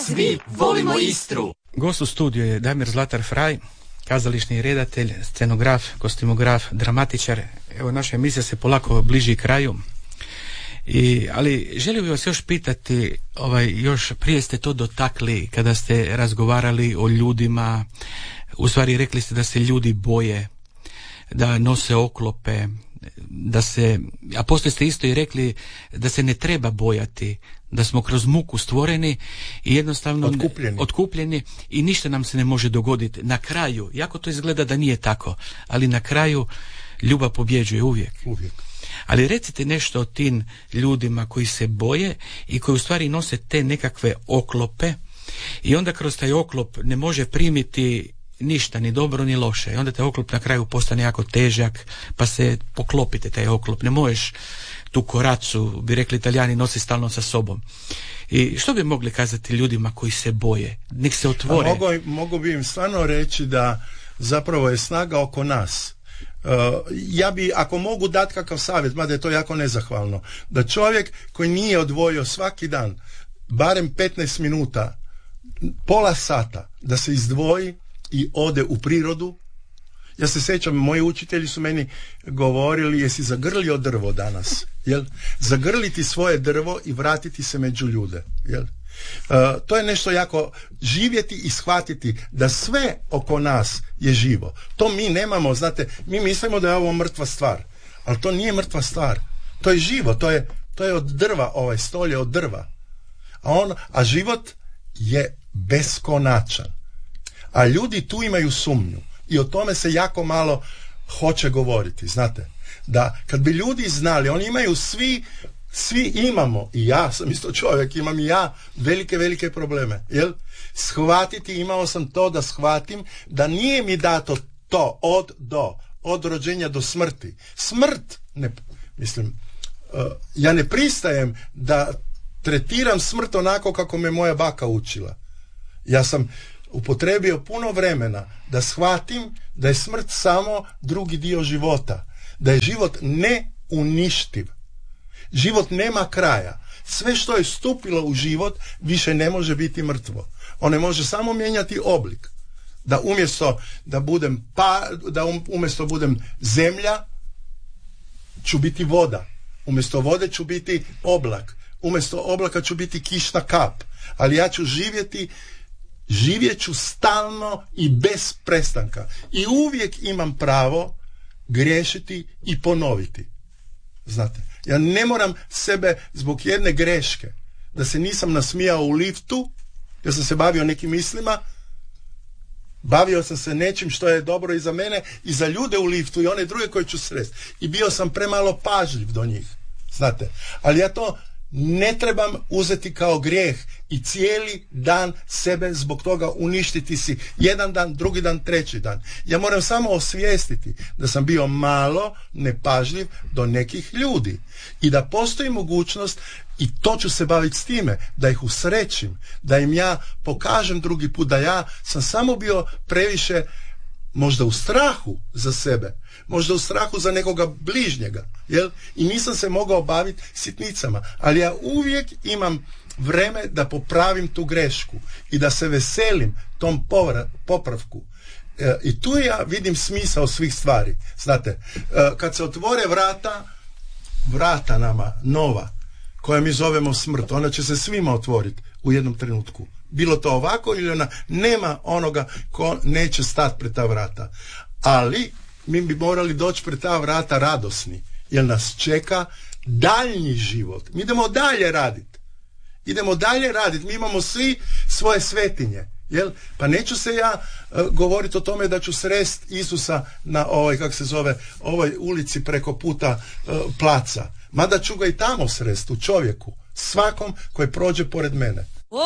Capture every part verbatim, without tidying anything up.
Svi volimo Istru. Gost u studiju je Damir Zlatar Fraj, kazališni redatelj, scenograf, kostimograf, dramatičar. Evo, naša emisija se polako bliži kraju. I, ali želio bih vas još pitati, ovaj, još prije ste to dotakli kada ste razgovarali o ljudima, u stvari rekli ste da se ljudi boje, da nose oklope, da se, a poslije ste isto i rekli da se ne treba bojati, da smo kroz muku stvoreni i jednostavno otkupljeni. otkupljeni i ništa nam se ne može dogoditi. Na kraju, jako to izgleda da nije tako, ali na kraju ljubav pobjeđuje uvijek. Uvijek. Ali recite nešto o tim ljudima koji se boje i koji u stvari nose te nekakve oklope i onda kroz taj oklop ne može primiti ništa, ni dobro ni loše. I onda taj oklop na kraju postane jako težak, pa se poklopite taj oklop. Ne možeš tu koracu, bi rekli Italijani, nosi stalno sa sobom. I što bi mogli kazati ljudima koji se boje? Nek se otvore. Mogu, mogu bi im stvarno reći da zapravo je snaga oko nas. Uh, ja bi, ako mogu dati kakav savjet, mada je to jako nezahvalno, da čovjek koji nije odvojio svaki dan barem petnaest minuta, pola sata, da se izdvoji i ode u prirodu. Ja se sjećam, moji učitelji su meni govorili, jesi zagrlio drvo danas? Jel? Zagrliti svoje drvo i vratiti se među ljude. Jel? Uh, to je nešto jako, živjeti i shvatiti da sve oko nas je živo. To mi nemamo, znate, mi mislimo da je ovo mrtva stvar, ali to nije mrtva stvar. To je živo, to je, to je od drva, ovaj stol je od drva. A, on, a život je beskonačan. A ljudi tu imaju sumnju i o tome se jako malo hoće govoriti, znate. Da kad bi ljudi znali, oni imaju svi, svi imamo, i ja sam isto čovjek, imam i ja velike, velike probleme, jel? Shvatiti, imao sam to da shvatim da nije mi dato to od do, od rođenja do smrti. Smrt, ne, mislim, uh, ja ne pristajem da tretiram smrt onako kako me moja baka učila. Ja sam upotrebio puno vremena da shvatim da je smrt samo drugi dio života, da je život neuništiv. Život nema kraja. Sve što je stupilo u život više ne može biti mrtvo. Ono može samo mijenjati oblik. Da umjesto da budem pa, da um, umjesto budem zemlja, ću biti voda. Umjesto vode ću biti oblak. Umjesto oblaka ću biti kišna kap. Ali ja ću živjeti živjet ću stalno i bez prestanka. I uvijek imam pravo griješiti i ponoviti. Znate, ja ne moram sebe zbog jedne greške, da se nisam nasmijao u liftu, ja sam se bavio nekim mislima, bavio sam se nečim što je dobro i za mene i za ljude u liftu i one druge koje ću sresti. I bio sam premalo pažljiv do njih. Znate, ali ja to ne trebam uzeti kao grijeh i cijeli dan sebe zbog toga uništiti si. Jedan dan, drugi dan, treći dan. Ja moram samo osvijestiti da sam bio malo nepažljiv do nekih ljudi i da postoji mogućnost, i to ću se baviti s time, da ih usrećim, da im ja pokažem drugi put da ja sam samo bio previše možda u strahu za sebe, možda u strahu za nekoga bližnjega, jel? I nisam se mogao baviti sitnicama, ali ja uvijek imam vreme da popravim tu grešku i da se veselim tom povra, popravku. E, i tu ja vidim smisao svih stvari. Znate, e, kad se otvore vrata, vrata nama nova, koja mi zovemo smrt, ona će se svima otvoriti u jednom trenutku. Bilo to ovako ili ona, nema onoga ko neće stati pred ta vrata. Ali mi bi morali doći pred ta vrata radosni, jer nas čeka daljnji život. Mi idemo dalje raditi. Idemo dalje raditi. Mi imamo svi svoje svetinje. Jel? Pa neću se ja uh, govoriti o tome da ću srest Isusa na ovoj, kako se zove, ovoj ulici preko puta uh, placa. Mada ću ga i tamo srest, u čovjeku. Svakom koji prođe pored mene.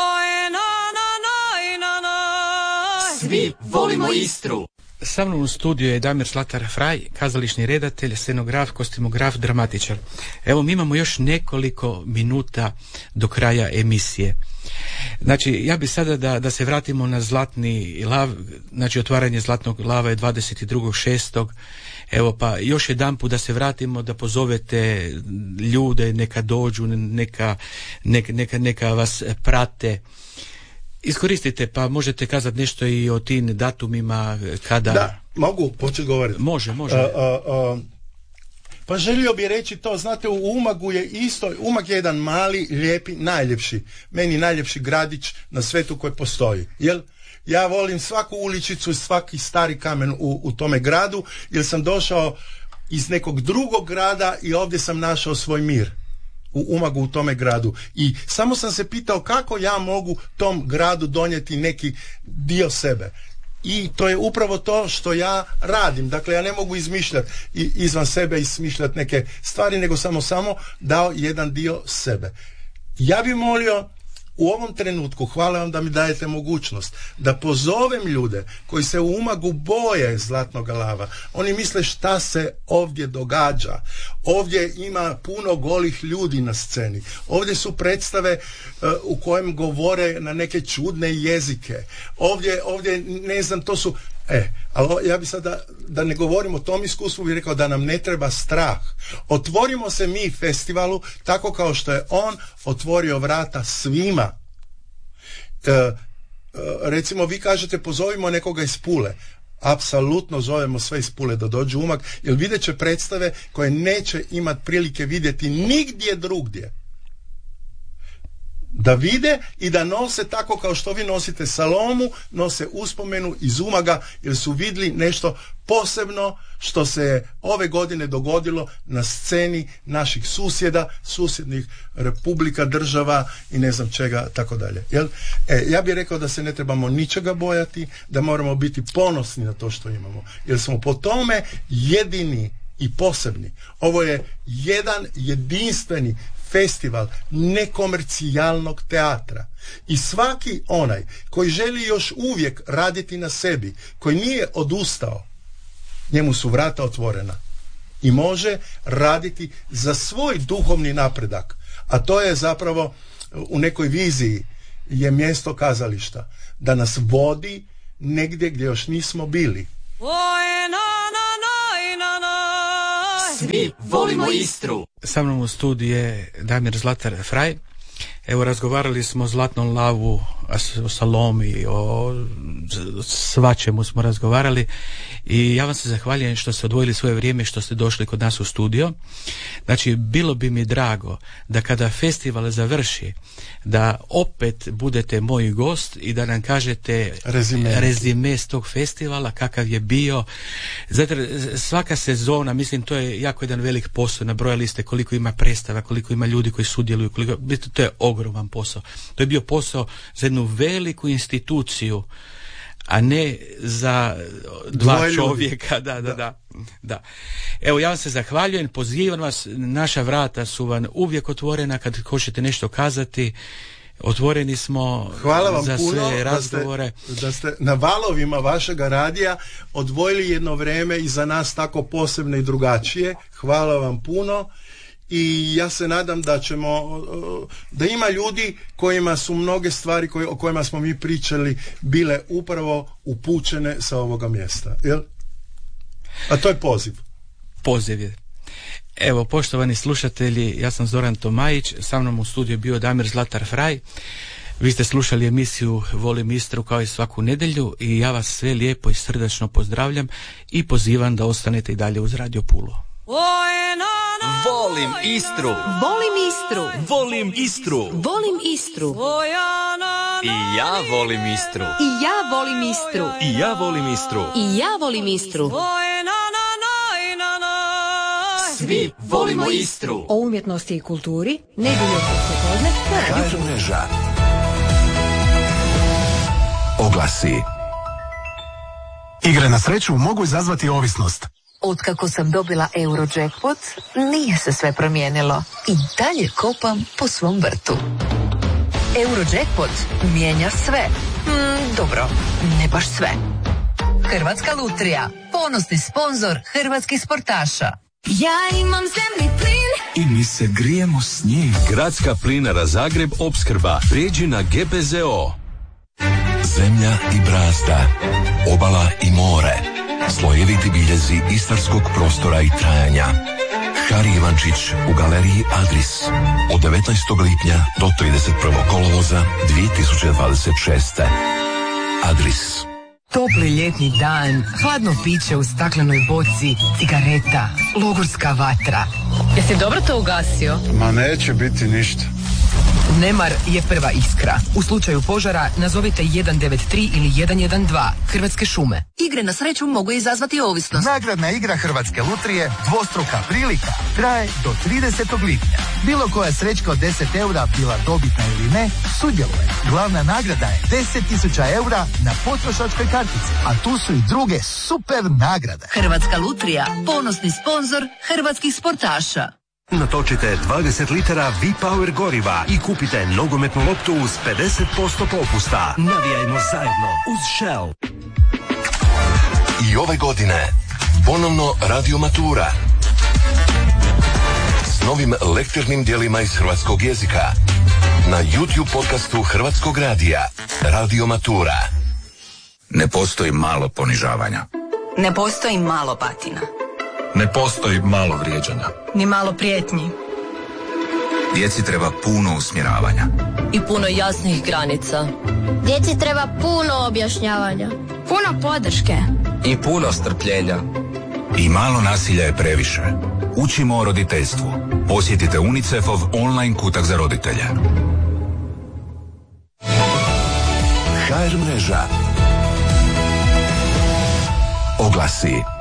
Svi volimo Istru. Sa mnom u studiju je Damir Zlatar Fraj, kazališni redatelj, scenograf, kostimograf, dramatičar. Evo, mi imamo još nekoliko minuta do kraja emisije. Znači, ja bi sada da, da se vratimo na Zlatni lav, znači otvaranje Zlatnog lava je dvadeset drugog šestog Evo, pa još jedanput da se vratimo, da pozovete ljude, neka dođu, neka, neka, neka, neka vas prate. iskoristite, pa možete kazati nešto i o tim datumima kada... Da, mogu početi govoriti. Može, može. Uh, uh, uh, pa želio bih reći to, znate, u Umagu je isto, Umag je jedan mali, lijepi, najljepši, meni najljepši gradić na svetu koji postoji, jel? Ja volim svaku uličicu i svaki stari kamen u, u tome gradu, jer sam došao iz nekog drugog grada i ovdje sam našao svoj mir. U Umagu, u tome gradu. I samo sam se pitao kako ja mogu tom gradu donijeti neki dio sebe. I to je upravo to što ja radim. Dakle, ja ne mogu izmišljati izvan sebe i smišljati neke stvari, nego samo samo dao jedan dio sebe. Ja bih molio u ovom trenutku, hvala vam da mi dajete mogućnost, da pozovem ljude koji se u Umagu boje Zlatnog lava. Oni misle šta se ovdje događa. Ovdje ima puno golih ljudi na sceni. Ovdje su predstave uh, u kojem govore na neke čudne jezike. Ovdje, ovdje ne znam, to su... E, ali ja bih sad da, da ne govorim o tom iskustvu, bih rekao da nam ne treba strah. Otvorimo se mi festivalu tako kao što je on otvorio vrata svima. E, e, recimo vi kažete pozovimo nekoga iz Pule. Apsolutno zovemo sve iz Pule da dođu u Umag, jer vidjet će predstave koje neće imati prilike vidjeti nigdje drugdje. Da vide i da nose tako kao što vi nosite Salomu, nose uspomenu iz Umaga, jer su vidjeli nešto posebno što se je ove godine dogodilo na sceni naših susjeda, susjednih republika, država i ne znam čega, tako dalje. Jel? E, ja bih rekao da se ne trebamo ničega bojati, da moramo biti ponosni na to što imamo, jer smo po tome jedini i posebni. Ovo je jedan jedinstveni festival nekomercijalnog teatra. I svaki onaj koji želi još uvijek raditi na sebi, koji nije odustao, njemu su vrata otvorena i može raditi za svoj duhovni napredak. A to je zapravo u nekoj viziji je mjesto kazališta. Da nas vodi negdje gdje još nismo bili. Svi volimo Istru. Sa mnom u studiju je Damir Zlatar Fraj. Evo, razgovarali smo o Zlatnom lavu, o Salomi, o svačemu smo razgovarali i ja vam se zahvaljujem što ste odvojili svoje vrijeme, što ste došli kod nas u studio. Znači, bilo bi mi drago da kada festival završi, da opet budete moj gost i da nam kažete rezime, rezime s tog festivala, kakav je bio. Zato svaka sezona, mislim, to je jako jedan velik posao, nabrojali ste koliko ima predstava, koliko ima ljudi koji sudjeluju, koliko, to je ogroman posao. To je bio posao za jednu veliku instituciju, a ne za dva Dvoje čovjeka. Da, da, da, da. Evo, ja vam se zahvaljujem, pozivam vas, naša vrata su vam uvijek otvorena kad hoćete nešto kazati. Otvoreni smo Hvala vam za puno sve razgovore. Da ste, da ste na valovima vašega radija odvojili jedno vrijeme i za nas tako posebno i drugačije. Hvala vam puno. I ja se nadam da ćemo, da ima ljudi kojima su mnoge stvari koje, o kojima smo mi pričali bile upravo upućene sa ovoga mjesta. Jel? A to je poziv. Poziv je. Evo, poštovani slušatelji, ja sam Zoran Tomajić, sa mnom u studiju bio Damir Zlatar Fraj. Vi ste slušali emisiju Volim Istru kao i svaku nedjelju i ja vas sve lijepo i srdačno pozdravljam i pozivam da ostanete i dalje uz Radio Pulu. Volim Istru. Volim Istru. Volim Istru. Volim Istru. I ja volim Istru. I ja volim Istru. I ja volim Istru. I ja volim Istru. Svi volimo Istru. O umjetnosti i kulturi nedjeljom popodne na Radio Pulu. Mreža. Oglasi. Igre na sreću mogu izazvati ovisnost. Otkako sam dobila Eurojackpot, nije se sve promijenilo. I dalje kopam po svom vrtu. Eurojackpot mijenja sve. Mm, dobro, ne baš sve. Hrvatska lutrija, ponosni sponzor hrvatskih sportaša. Ja imam zemni plin I mi se grijemo s njim. Gradska plinara Zagreb opskrba. Prijeđi na G P Z O. Zemlja i brazda, obala i more, slojeviti biljezi istarskog prostora i trajanja. Pećkari Ivančić u galeriji Adris od devetnaestog lipnja do trideset prvog kolovoza dvije tisuće dvadeset šeste. Adris. Topli ljetni dan, hladno piće u staklenoj boci, cigareta, logorska vatra. Jesi dobro to ugasio? Ma neće biti ništa. Nemar je prva iskra. U slučaju požara nazovite jedan devet tri ili jedan jedan dva. Hrvatske šume. Igre na sreću mogu izazvati ovisnost. Nagradna igra Hrvatske lutrije Dvostruka prilika traje do tridesetog lipnja. Bilo koja srećka od deset eura, bila dobitna ili ne, sudjeluje. Glavna nagrada je deset tisuća eura na potrošačkoj kartici, a tu su i druge super nagrade. Hrvatska lutrija, ponosni sponzor hrvatskih sportaša. Natočite dvadeset litara V-Power goriva i kupite nogometnu loptu uz pedeset posto popusta. Navijajmo zajedno uz Shell. I ove godine ponovno Radio Matura s novim lektirnim dijelima iz hrvatskog jezika na YouTube podcastu Hrvatskog radija Radio Matura. Ne postoji malo ponižavanja. Ne postoji malo batina. Ne postoji malo vrijeđanja. Ni malo prijetnji. Djeci treba puno usmjeravanja. I puno jasnih granica. Djeci treba puno objašnjavanja. Puno podrške. I puno strpljenja. I malo nasilja je previše. Učimo o roditeljstvu. Posjetite UNICEF-ov online kutak za roditelje. H R mreža. Oglasi.